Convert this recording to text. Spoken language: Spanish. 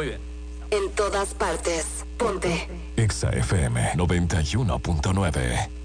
Muy bien. En todas partes. Ponte. Exa FM 91.9.